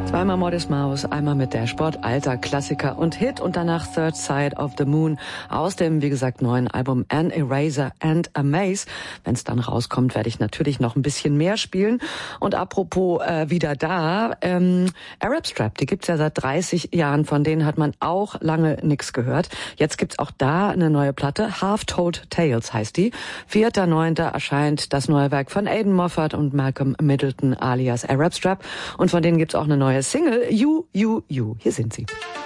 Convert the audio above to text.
Zweimal Modest Mouse, einmal mit Dashboard, alter Klassiker und Hit und danach Third Side of the Moon aus dem, wie gesagt, neuen Album An Eraser and a Maze. Wenn es dann rauskommt, werde ich natürlich noch ein bisschen mehr spielen. Und apropos wieder da, Arab Strap, die gibt's ja seit 30 Jahren, von denen hat man auch lange nichts gehört. Jetzt gibt's auch da eine neue Platte, Half-Told Tales heißt die. 4.9. erscheint das neue Werk von Aidan Moffat und Malcolm Middleton alias Arab Strap und von denen gibt's auch eine neue Single, You, You, You. Hier sind sie.